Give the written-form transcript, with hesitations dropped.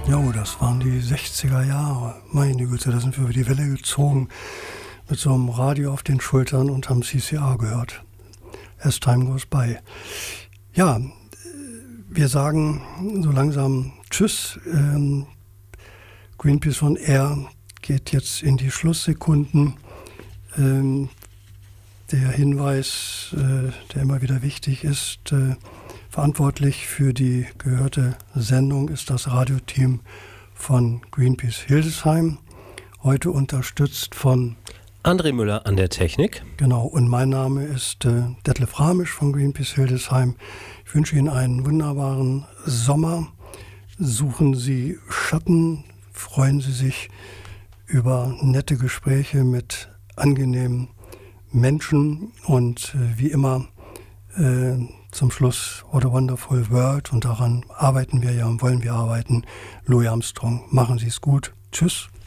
Jo, das waren die 60er Jahre. Meine Güte, da sind wir über die Welle gezogen mit so einem Radio auf den Schultern und haben CCR gehört. As Time Goes By. Ja, wir sagen so langsam Tschüss. Greenpeace on Air geht jetzt in die Schlusssekunden. Der Hinweis, der immer wieder wichtig ist, verantwortlich für die gehörte Sendung ist das Radioteam von Greenpeace Hildesheim, heute unterstützt von André Müller an der Technik. Genau, und mein Name ist Detlef Ramisch von Greenpeace Hildesheim. Ich wünsche Ihnen einen wunderbaren Sommer. Suchen Sie Schatten, freuen Sie sich über nette Gespräche mit angenehmen Menschen und wie immer zum Schluss What a Wonderful World, und daran arbeiten wir ja und wollen wir arbeiten. Louis Armstrong, machen Sie es gut. Tschüss.